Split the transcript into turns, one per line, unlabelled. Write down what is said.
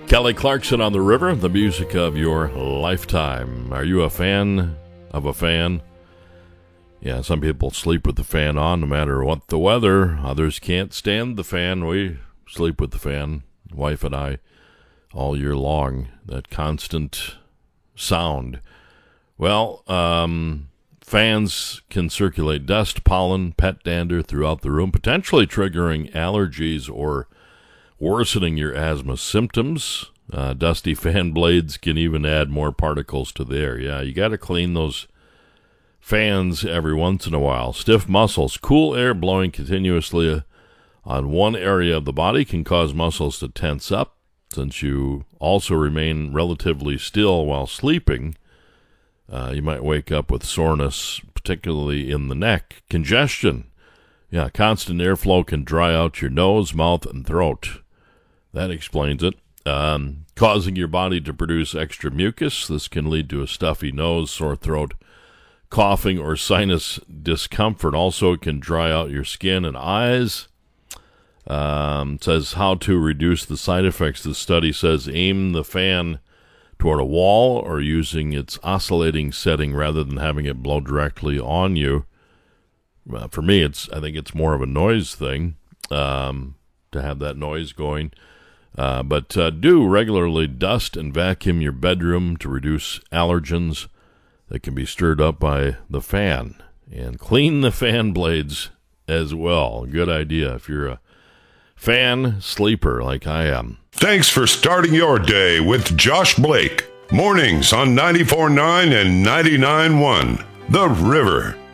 Kelly Clarkson on the River, the music of your lifetime. Are you a fan of a fan? Yeah, some people sleep with the fan on no matter what the weather. Others can't stand the fan. We sleep with the fan, wife and I, all year long. That constant sound. Well, fans can circulate dust, pollen, pet dander throughout the room, potentially triggering allergies or worsening your asthma symptoms. Dusty fan blades can even add more particles to the air. Yeah, you got to clean those fans every once in a while. Stiff muscles. Cool air blowing continuously on one area of the body can cause muscles to tense up. Since you also remain relatively still while sleeping, you might wake up with soreness, particularly in the neck. Congestion. Yeah, constant airflow can dry out your nose, mouth, and throat. That explains it. Causing your body to produce extra mucus. This can lead to a stuffy nose, sore throat, coughing, or sinus discomfort. Also, it can dry out your skin and eyes. It says how to reduce the side effects. The study says aim the fan toward a wall or using its oscillating setting rather than having it blow directly on you. For me, I think it's more of a noise thing to have that noise going. But do regularly dust and vacuum your bedroom to reduce allergens that can be stirred up by the fan. And clean the fan blades as well. Good idea if you're a fan sleeper like I am.
Thanks for starting your day with Josh Blake. Mornings on 94.9 and 99.1. The River.